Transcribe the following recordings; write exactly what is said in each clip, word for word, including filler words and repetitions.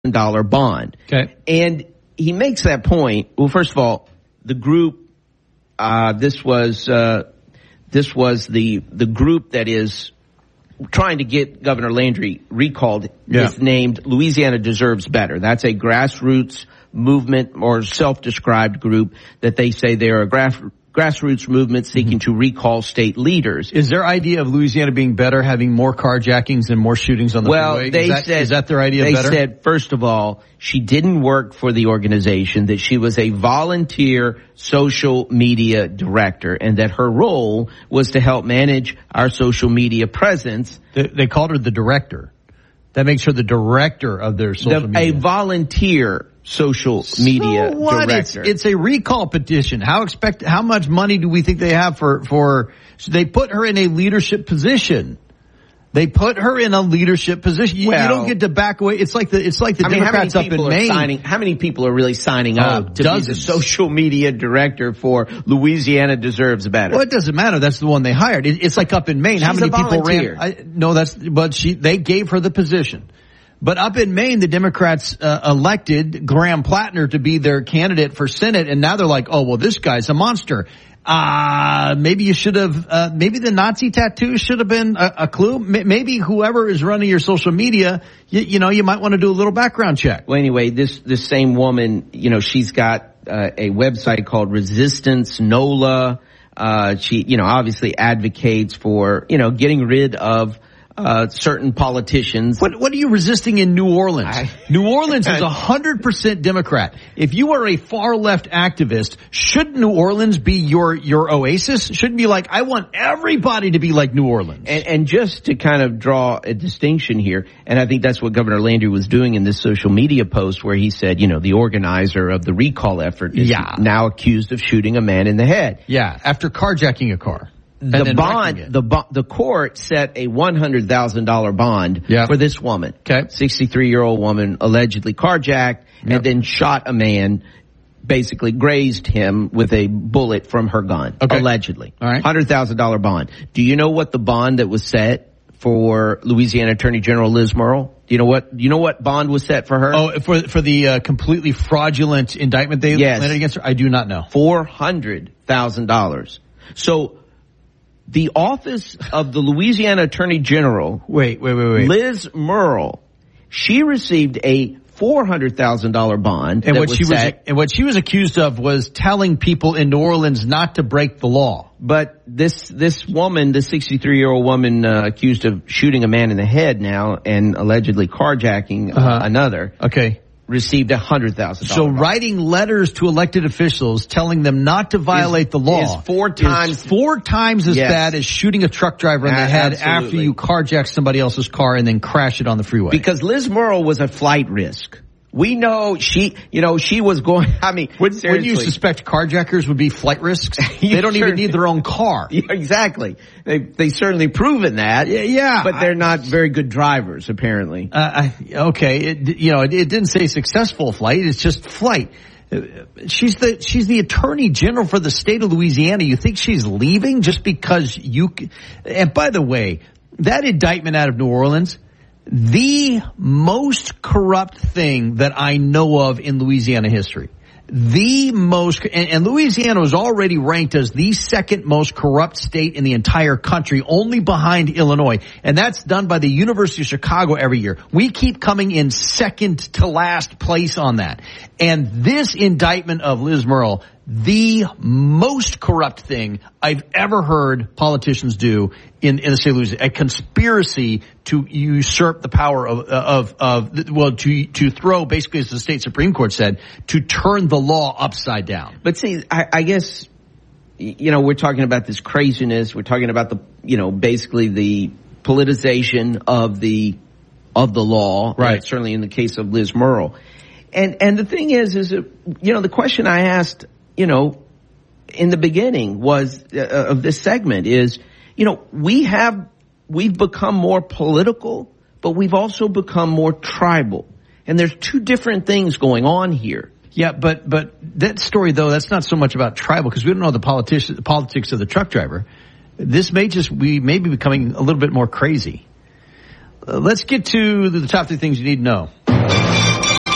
dollar bond. Okay. And he makes that point. Well, first of all, the group, uh, this was, uh, this was the, the group that is trying to get Governor Landry recalled. Yeah. Is named Louisiana Deserves Better. That's a grassroots movement or self-described group that they say they're a grass, grassroots movement seeking mm-hmm. to recall state leaders. Is their idea of Louisiana being better having more carjackings and more shootings on the well, freeway? They is that, said, is that their idea they of better? They said, first of all, she didn't work for the organization, that she was a volunteer social media director, and that her role was to help manage our social media presence. They, they called her the director. That makes her the director of their social the, media. A volunteer social media so what? director. It's, it's a recall petition. How expect? How much money do we think they have for for? So they put her in a leadership position. They put her in a leadership position. You, well, you don't get to back away. It's like the it's like the I mean, Democrats how many up in are Maine. Signing, how many people are really signing oh, up to dozens. be the social media director for Louisiana Deserves Better? Well, it doesn't matter. That's the one they hired. It, it's like up in Maine. She's how many a people volunteer. ran? I, no, that's but she. They gave her the position. But up in Maine, the Democrats uh, elected Graham Plattner to be their candidate for Senate, and now they're like, oh, well, this guy's a monster. Uh, maybe you should have, uh, maybe the Nazi tattoo should have been a, a clue. M- maybe whoever is running your social media, you, you know, you might want to do a little background check. Well, anyway, this, this same woman, you know, she's got uh, a website called Resistance NOLA. Uh, she, you know, obviously advocates for, you know, getting rid of Uh, certain politicians. What, what are you resisting in New Orleans? I, New Orleans is a hundred percent Democrat. If you are a far left activist, shouldn't New Orleans be your, your oasis? Shouldn't be like, I want everybody to be like New Orleans. And, and just to kind of draw a distinction here, and I think that's what Governor Landry was doing in this social media post where he said, you know, the organizer of the recall effort is yeah. now accused of shooting a man in the head. Yeah, after carjacking a car. The bond, the bo- the court set a one hundred thousand dollars bond yep. for this woman. Okay. sixty-three-year-old woman allegedly carjacked yep. and then shot a man, basically grazed him with a bullet from her gun. Okay. Allegedly. All right. one hundred thousand dollars bond. Do you know what the bond that was set for Louisiana Attorney General Liz Murrill? Do you know what, do you know what bond was set for her? Oh, for, for the uh, completely fraudulent indictment they yes. landed against her? I do not know. four hundred thousand dollars. So, the office of the Louisiana Attorney General, wait, wait, wait, wait, Liz Murrill, she received a four hundred thousand dollars bond. And what was she set, was, and what she was accused of was telling people in New Orleans not to break the law. But this this woman, the sixty-three-year-old woman, uh, accused of shooting a man in the head now and allegedly carjacking uh, uh-huh. another. Okay. Received a hundred thousand dollars. So bond. Writing letters to elected officials telling them not to violate is, the law is four times is four times as yes. bad as shooting a truck driver in the head Absolutely. after you carjack somebody else's car and then crash it on the freeway. Because Liz Murrill was a flight risk. We know she, you know, she was going, I mean, Wouldn't, wouldn't you suspect carjackers would be flight risks? They don't sure, even need their own car. Yeah, exactly. They, they certainly proven that. Yeah. yeah but they're not very good drivers, apparently. Uh, I, okay. It, you know, it, it didn't say successful flight. It's just flight. She's the, she's the attorney general for the state of Louisiana. You think she's leaving just because you, and by the way, that indictment out of New Orleans, the most corrupt thing that I know of in Louisiana history. The most, and, and Louisiana was already ranked as the second most corrupt state in the entire country, only behind Illinois. And that's done by the University of Chicago every year. We keep coming in second to last place on that. And this indictment of Liz Murrill, the most corrupt thing I've ever heard politicians do in, in the state of Louisiana, a conspiracy to usurp the power of, of, of, well, to, to throw, basically, as the state Supreme Court said, to turn the law upside down. But see, I, I guess, you know, we're talking about this craziness. We're talking about the, you know, basically the politicization of the, of the law. Right. Certainly in the case of Liz Murrill. And, and the thing is, is, that, you know, the question I asked, you know, in the beginning was, uh, of this segment is, you know, we have, we've become more political, but we've also become more tribal. And there's two different things going on here. Yeah, but, but that story though, that's not so much about tribal because we don't know the politics, the politics of the truck driver. This may just, we may be becoming a little bit more crazy. Uh, let's get to the top three things you need to know.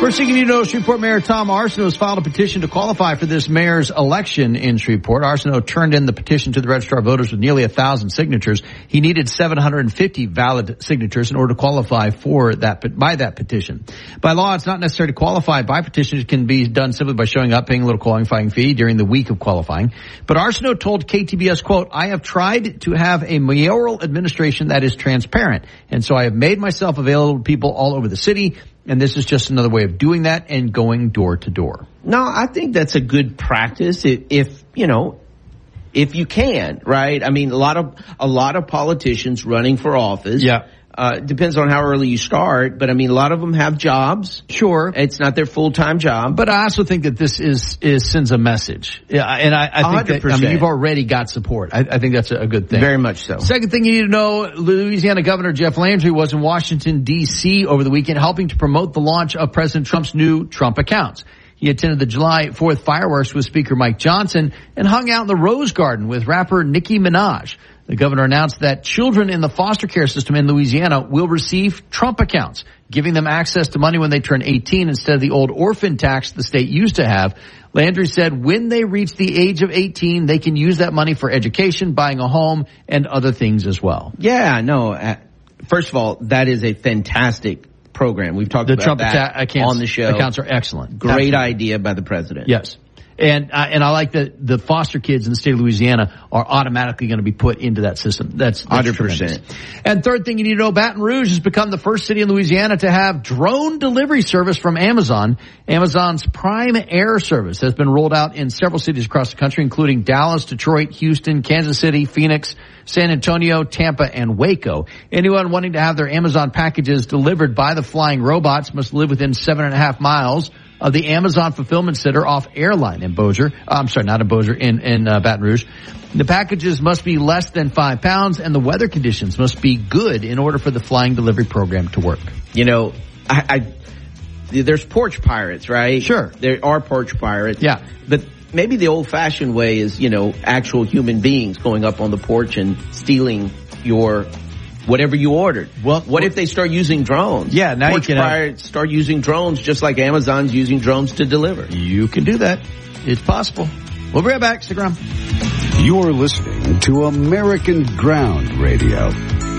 First thing you need to know, Shreveport Mayor Tom Arsenault has filed a petition to qualify for this mayor's election in Shreveport. Arsenault turned in the petition to the registrar of voters with nearly a thousand signatures. He needed seven hundred fifty valid signatures in order to qualify for that, by that petition. By law, it's not necessary to qualify by petition. It can be done simply by showing up, paying a little qualifying fee during the week of qualifying. But Arsenault told K T B S, quote, I have tried to have a mayoral administration that is transparent. And so I have made myself available to people all over the city. And this is just another way of doing that and going door to door. No, I think that's a good practice if, if, you know, if you can, right? I mean, a lot of, a lot of politicians running for office. Yeah. Uh, depends on how early you start, but I mean, a lot of them have jobs. Sure. It's not their full-time job. But I also think that this is, is sends a message. Yeah. And I, I think that, I mean, you've already got support. I, I think that's a, a good thing. Very much so. Second thing you need to know, Louisiana Governor Jeff Landry was in Washington, D C over the weekend helping to promote the launch of President Trump's new Trump accounts. He attended the July fourth fireworks with Speaker Mike Johnson and hung out in the Rose Garden with rapper Nicki Minaj. The governor announced that children in the foster care system in Louisiana will receive Trump accounts, giving them access to money when they turn eighteen instead of the old orphan tax the state used to have. Landry said when they reach the age of eighteen, they can use that money for education, buying a home, and other things as well. Yeah, no. Uh, first of all, that is a fantastic program. We've talked the about Trump that accounts, on the show. Accounts are excellent. Great Absolutely. idea by the president. Yes. And uh, and I like that the foster kids in the state of Louisiana are automatically going to be put into that system. That's, that's one hundred percent. Tremendous. And third thing you need to know, Baton Rouge has become the first city in Louisiana to have drone delivery service from Amazon. Amazon's Prime Air service has been rolled out in several cities across the country, including Dallas, Detroit, Houston, Kansas City, Phoenix, San Antonio, Tampa, and Waco. Anyone wanting to have their Amazon packages delivered by the flying robots must live within seven and a half miles of the Amazon Fulfillment Center off Airline in Bossier. Uh, I'm sorry, not in Bossier, in, in uh, Baton Rouge. The packages must be less than five pounds and the weather conditions must be good in order for the flying delivery program to work. You know, I, I there's porch pirates, right? Sure. There are porch pirates. Yeah. But maybe the old-fashioned way is, you know, actual human beings going up on the porch and stealing your whatever you ordered. Well, what if they start using drones? Yeah, now Porch you can pirates have, start using drones just like Amazon's using drones to deliver. You can do that. It's possible. We'll be right back. Stick around. You're listening to American Ground Radio.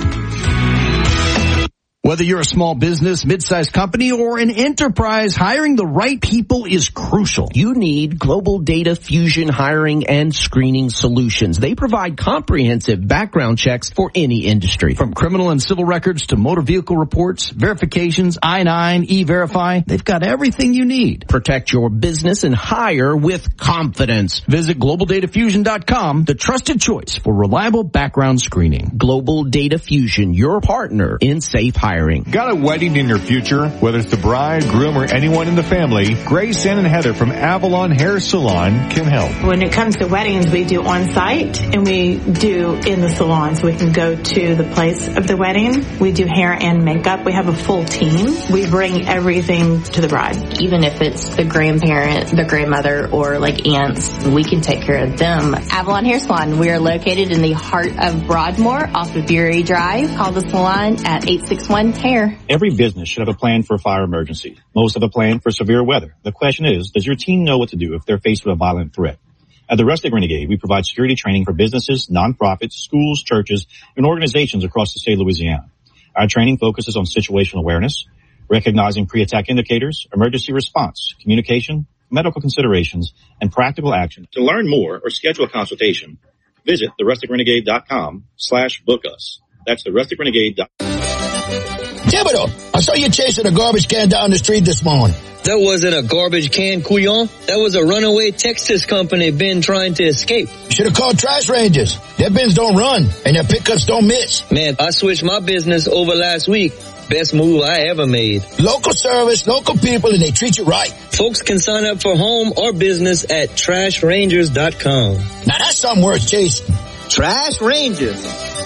Whether you're a small business, mid-sized company, or an enterprise, hiring the right people is crucial. You need Global Data Fusion hiring and screening solutions. They provide comprehensive background checks for any industry. From criminal and civil records to motor vehicle reports, verifications, I nine, E-Verify, they've got everything you need. Protect your business and hire with confidence. Visit global data fusion dot com, the trusted choice for reliable background screening. Global Data Fusion, your partner in safe hiring. Got a wedding in your future? Whether it's the bride, groom, or anyone in the family, Grace Ann and Heather from Avalon Hair Salon can help. When it comes to weddings, we do on-site and we do in the salons. We can go to the place of the wedding. We do hair and makeup. We have a full team. We bring everything to the bride. Even if it's the grandparent, the grandmother, or like aunts, we can take care of them. Avalon Hair Salon. We are located in the heart of Broadmoor off of Beery Drive. Call the salon at eight six one hair. Every business should have a plan for a fire emergency. Most have a plan for severe weather. The question is, does your team know what to do if they're faced with a violent threat? At the Rustic Renegade, we provide security training for businesses, nonprofits, schools, churches, and organizations across the state of Louisiana. Our training focuses on situational awareness, recognizing pre-attack indicators, emergency response, communication, medical considerations, and practical action. To learn more or schedule a consultation, visit the rustic renegade dot com slash book us. That's the rustic renegade dot com. Thibodeau, I saw you chasing a garbage can down the street this morning. That wasn't a garbage can, couillon. That was a runaway Texas company bin trying to escape. You should have called Trash Rangers. Their bins don't run, and their pickups don't miss. Man, I switched my business over last week. Best move I ever made. Local service, local people, and they treat you right. Folks can sign up for home or business at trash rangers dot com. Now that's something worth chasing. Trash Rangers.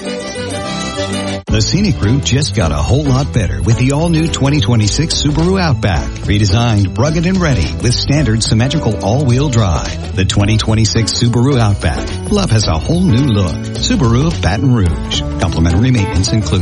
The scenic route just got a whole lot better with the all-new twenty twenty-six Subaru Outback. Redesigned, rugged, and ready with standard symmetrical all-wheel drive. The twenty twenty-six Subaru Outback. Love has a whole new look. Subaru of Baton Rouge. Complimentary maintenance included.